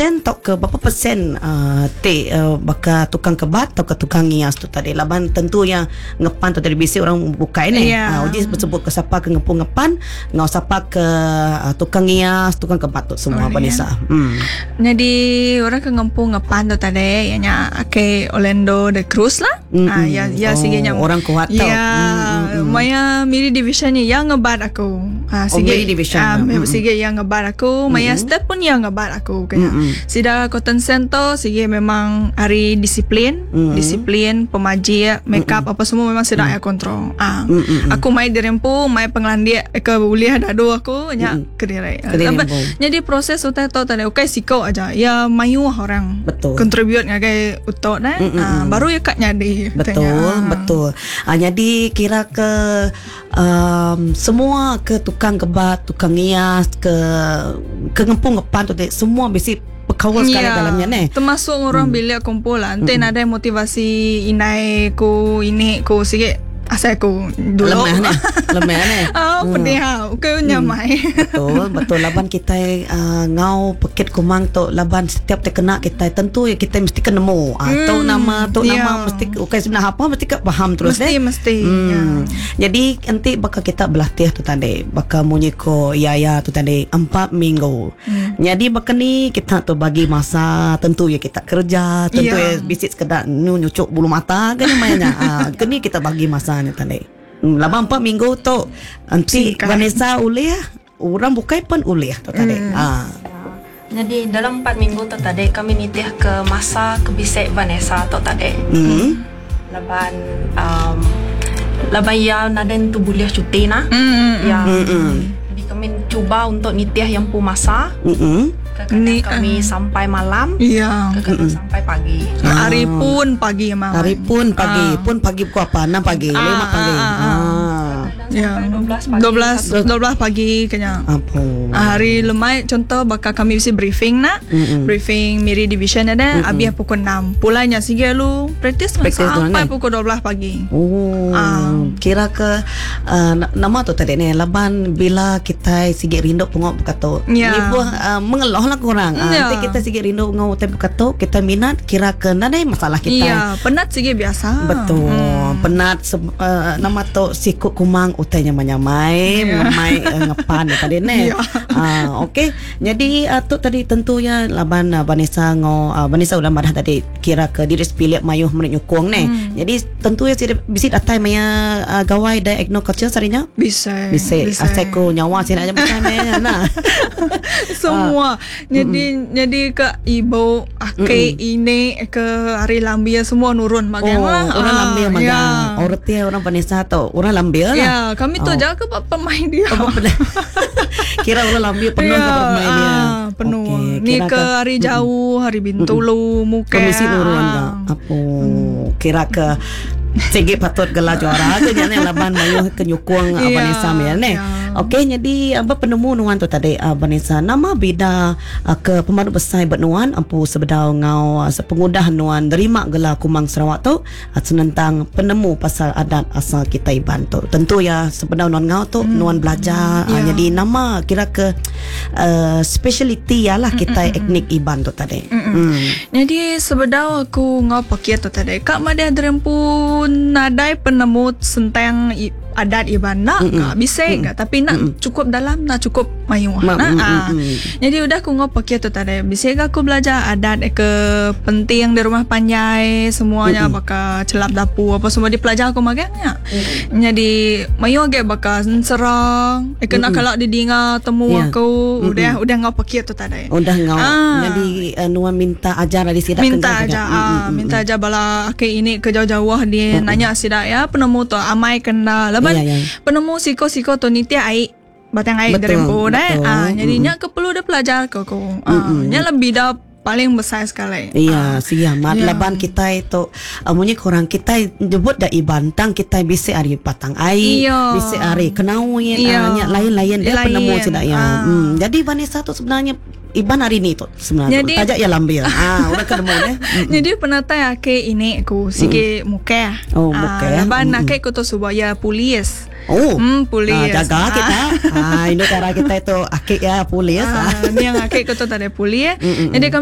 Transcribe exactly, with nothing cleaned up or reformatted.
persen atau ke berapa persen uh, te uh, baka tukang kebat atau ke tukang ngias tu tadi. Laban tentu yang ngepan tu tadi bisi orang buka ni. Yeah. Uh, uji sebut ke siapa ke ngepung ngepan, ngau siapa ke uh, tukang ngias, tukang kebat tu semua oh, Vanessa. Yeah. Hmm. Jadi orang ke ngepung ngepan tu tadi, ianya ke Orlando the Cruise lah. Mm-hmm. Ah, ya ya oh, sigenya orang kuat tau. Ya, mm-hmm. Maya miri division ni yang ngebat aku. Ah, oh, miri division. Ah, mm-hmm. sige yang ngebat aku, Maya mm-hmm. step pun yang ngebat aku kaya. Mm-hmm. Sida Cotton Center sige memang hari disiplin, mm-hmm. disiplin, pemaji, makeup mm-hmm. apa semua memang sida mm-hmm. ya kontrol. Ah, mm-hmm. aku mai dirempu, mai penglandia ke uliah dadu aku nya mm-hmm. kediri. Jadi proses utai tu tadi okay siko aja. Ya mayu orang. Betul. Contribute ngagai utok nah. Mm-hmm. Ah, baru ya kak nyadi. Betul, tanya. betul. Ah, jadi kira ke um, semua ke tukang kebat, tukang ngias, ke ke ngepung ngepan tu semua basic berkawal sekali yeah. dalamnya ni. Termasuk orang hmm. bilik kumpulan. Nanti hmm. ada motivasi inai ku ini ku sikit asal aku dulu lemah ni lemah ni oh hmm. pedih okay nyamai betul betul laban kita uh, ngau peket kumang tu laban setiap terkena kita tentu ya kita mesti kenemu atau hmm. nama tu yeah. nama mesti okay sebenarnya apa mesti faham terus mesti eh? mesti hmm. yeah. Jadi nanti bakal kita berlatih tu tadi bakal munyiko ya ya tu tadi empat minggu hmm. Jadi bakal ni kita tu bagi masa tentu ya kita kerja tentu yeah. ya bisik sekedar nyucuk bulu mata kan namanya ah kini kita bagi masa tadi. Lama empat minggu tu nanti Vanessa uliah orang bukai pun uliah tu tadi. Hmm. Ah. Jadi dalam empat minggu tu tadi kami nitih ke masa kebisik Vanessa tu tadi. Hmm. Laban um, laban ya naden tu boleh cuti nah. Hmm. Ya. Hmm. Jadi kami cuba untuk nitih yang pu masa. Hmm. Kadang kami uh, sampai malam, iya. kadang mm-hmm. sampai pagi. Ah. Hari pun pagi memang. Hari pun pagi, ah. pun pagi pukul apa? enam pagi, ah, lima pagi. Ah. ah. ah. Ya. dua belas pagi. dua belas pagi kena. Apa? Hari lemai contoh bakal kami mesti briefing nak. Mm-hmm. Briefing miri division ada mm-hmm. habis pukul enam. Pulanya sige lu practice sampai pukul dua belas pagi. Oh. Ah. Kira ke uh, nama tu tadi ni laban bila kita sige rindu pengok kata. Ya. Ni buah uh, mengeloh lah kurang. Uh, ya. Nanti kita sige rindu ngau tempo kata kita minat kira ke nada masalah kita. Iya, penat sige biasa. Betul. Hmm. Penat se- uh, nama tu sikut kumang utainya menyamai, yeah. memai uh, ngepan tadi ni. Yeah. Uh, okey. Jadi uh, tu tadi tentunya laban uh, Vanessa ngo uh, Vanessa udah marah tadi kira ke diri pilih mayuh menyukung ni. Hmm. Jadi tentunya si bisit atai maya uh, gawai diagno kerja sarinya? Bisa. Bisa. Asai ko nyawa sini aja bukan maya nah. Semua. Uh, jadi mm-mm. jadi ke ibu ake mm-mm. ini ke hari lambia semua nurun magang oh, lah. Orang ah, lambia magang. Ya. Orang dia orang Vanessa tu. Orang lambia lah. Ya, kami tu oh. jaga ke pemain dia. Oh, kira orang lambia penuh ya, ke pemain dia. Ah, penuh. Okay, ni ke hari jauh, hari Bintulu, muka. Komisi nurun ah. Apa? Hmm. Kira ke Sige patut gelar juara tu jangan laban mayu kenyukung yeah, Vanessa ya ne. Yeah. Okey jadi apa penemu nuan tu tadi uh, Vanessa nama bida uh, ke pemandu besar bernuan ampu sebedau ngau uh, sepengudah nuan derima gelar kumang Sarawak tu uh, senentang penemu pasal adat asal kita Iban tu. Tentu ya sebedau nuan ngau tu mm. nuan belajar yeah. uh, jadi nama kira ke uh, speciality ialah kita mm-mm. etnik Iban tu tadi. Mm. Jadi sebedau aku ngau pakai tu tadi kak madia derempu nadai penemu tentang adat Iban nak mm-mm. bisa mm-mm. tapi nak mm-mm. cukup dalam nak cukup mayu Ma- nah ah. Jadi udah aku ngop pakai tu tadi bisa aku belajar adat ke penting di rumah panjai semuanya mm-mm. bakal celap dapur apa semua dipelajar aku magangnya mm-mm. Jadi mayu agak bakal serang eh kena kalau didinga temu yeah. aku mm-mm. udah udah ngop pakai tu tadi udah ngop ah. Jadi uh, nuan minta ajar di sidak minta aja ah. minta aja bala ke ini ke jauh-jauh dia mm-mm. nanya sidak ya penemu tu amai kena Lepas yeah, yeah. penemu siko-siko tu ni tiap air batang air dari rempu dah. Ah, jadinya ke perlu dah pelajar ke ko. Ah, nya lebih dah paling besar sekali. Iya, ah. siya mat yeah. laban kita itu amunnya kurang kita jebut da ibantang kita bisa ari patang air, iya. bisa ari kenauin iya. uh, lain-lain dia lain. penemu sudah ya. Ah. Hmm, jadi Vanessa tu sebenarnya Iban hari ni tu sebenarnya jadi, tajak ya lambil. Ah, udah ketemu deh. Jadi penata ke ini aku sikit muka. Oh, muka. Ah, laban nak ke tu subaya polis. Oh, hmm, polis. Ah, jaga ah. kita. Ah, ini cara kita itu akik ya polis. Ah, Ah. ni yang akik kau tu tadi polis. Jadi